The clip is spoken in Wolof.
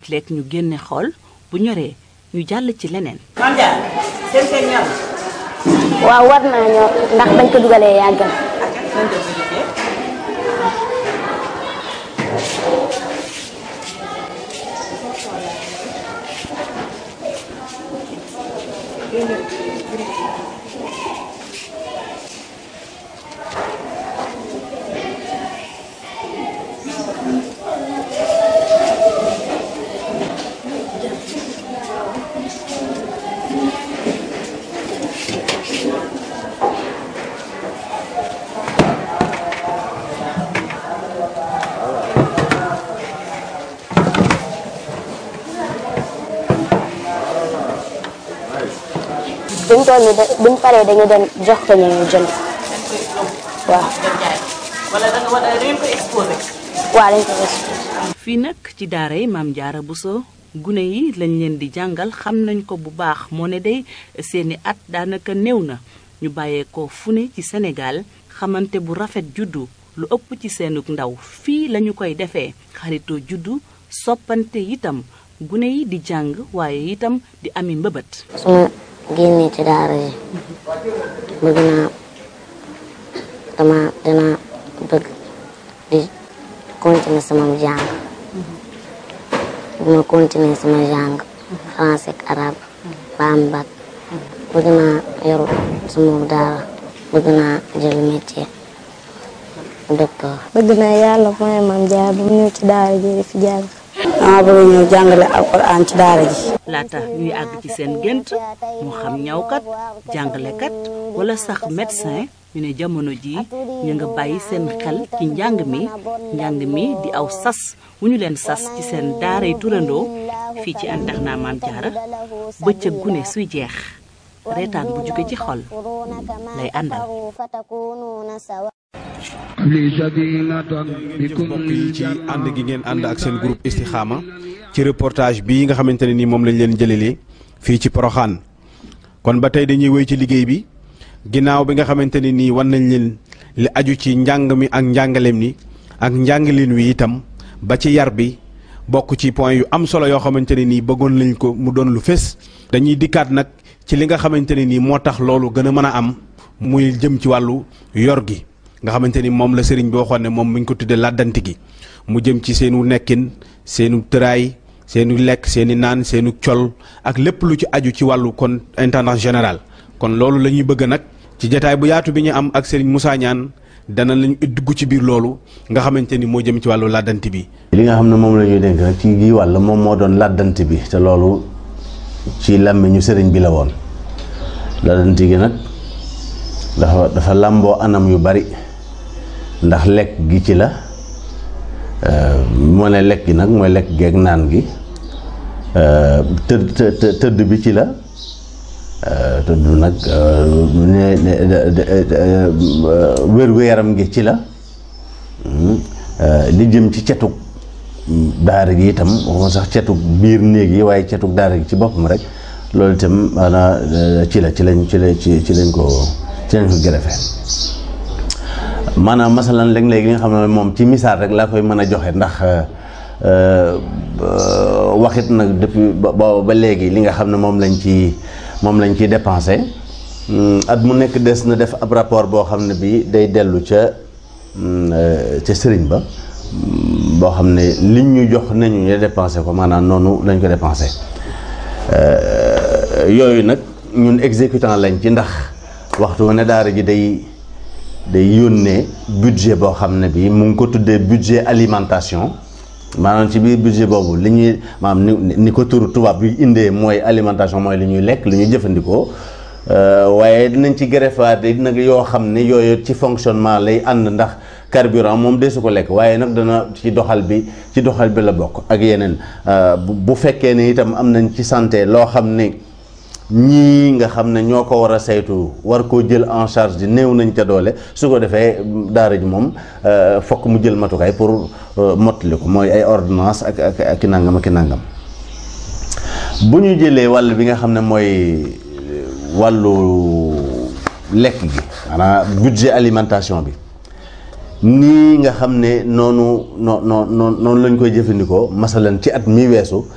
léeg-léeg ñu génne xool bu ñoree ñu jàll ci leneen. Mame Diarra seen ñor. waaw war naa ñor ndax bañ ko dugalee yàgg na. buñ toll nii buñ paree dañu dem jox ko ñu jënd. waaw. wala da ngeen ko exposé. waaw dañ ko exposé. fii nag ci daara yi Mame Diarra Bousso gune yi lañ leen di jàngal xam nañ ko bu baax moo ne day seeni at daanaka néew na ñu bàyyeekoo fu ne ci Sénégal xamante bu rafet juddu lu ëpp ci seenug ndaw fii lañu koy defee xaritoo juddu soppante itam gune yi di jàng waaye itam di ami mbëbët. génne ci daara yi bëgg naa dina bëgg di continuer sama jàng dina continuer sama jàng français ak arabe ba am bac bëgg naa yor sama daara bëgg naa jël métier docteur. bëgg naa yàlla mooy Mame Diarra ba mu ñëw ci daara ji di fi jàng. dama bëgg ñëw jàngale alxuraan ci daara ji. laata ñuy àgg ci seen gént moo xam ñawkat jàngalekat wala sax médecin ñu ne jamono ji ñu nga bàyyi seen xel ci njàng mi di aw sas wu ñu leen sas ci seen daaray turandoo fii ci internat Mame Diarra bëccëg gune suy jeex reetaan bu jóge ci xol lay àndal. mbokk yi ci ànd gi ngeen ànd ak seen groupe Istikhama ci reportage bii nga xamante ne ni moom lañ leen jëlelee fii ci Porokhane kon ba tey dañuy wéy ci liggéey bi ginnaaw bi nga xamante ne nii wan nañ leen li aju ci njàng mi ak njàngaleem ni ak njàngalin wi itam ba ci yar bi bokk ci point yu am solo yoo xamante ne nii bëggoon lañ ko mu doon lu fés. dañuy dikkaat nag ci li nga xamante ne nii moo tax loolu gën a mën a am muy jëm ci wàllu yor gi nga xamante ni moom la sëriñ bi waxoon ne moom mi ngi ko tuddee làddanti gi mu jëm ci seenu nekkin seenu tëraay seenu lekk seeni naan seenu col ak lépp lu ci aju ci wàllu kon intendance général kon loolu la ñuy bëgg nag ci jataay bu yaatu bi ñu am ak sëriñ Moussa Niane dana lañu dugg ci biir loolu nga xamante ni moo jëm ci wàllu làddanti bi. li nga xam ne moom la ñuy dénk nag ci gi wàll moom moo doon làddanti bi te loolu ci làmmiñu sëriñ bi la woon làddanti gi nag dafa làmboo anam yu bari ndax lekk gi ci la moo ne lekk gi nag mooy lekk geeg naan gi tëdd bi ci la tëdd nag wér-gu-yaram gi ci la li jëm ci cetug daara gi itam waxuma sax cetug biir néeg yi waaye cetug daara gi ci boppam rek loolu itam maanaam ci lañ ko greffé maanaam masalan léeg-léeg li nga xam ne moom ci misaal rek laa koy mën a joxe ndax waxit nag depuis ba léegi li nga xam ne moom lañ ciy dépensé at mu nekk des na def ab rapport boo xam ne bi day dellu ca sëriñ ba boo xam ne liñ ñu jox nañu ñu dépensé ko maanaam noonu lañ ko dépensé yooyu nag ñun exécutant lañ ci ndax waxtu ne daara ji day yónnee budget boo xam ne bi mu ngi ko tuddee budget alimentation maanaam ci biir budget boobu li ñuy maanaam ni ko turu tubaab bi indee mooy alimentation mooy li ñuy lekk li ñuy jëfandikoo waaye dinañ ci greffaat nag yoo xam ne yooyu ci fonctionnement lay ànd ndax carburant moom desu ko lekk waaye nag dana ci doxal bi la bokk ak yeneen bu fekkee ne itam am nañ ci santé loo xam ne ñii nga xam ne ñoo ko war a saytu war koo jël en charge di néew nañ ca doole su ko defee daara ji moom fokk mu jël matukaay pour mottali ko mooy ay ordonnance ak ki nangam bu ñu jëlee wàll bi nga xam ne mooy wàllu lekk gi maanaam budget alimentation bi nii nga xam ne noonu lañ koy jëfandikoo masalan ci at mi weesu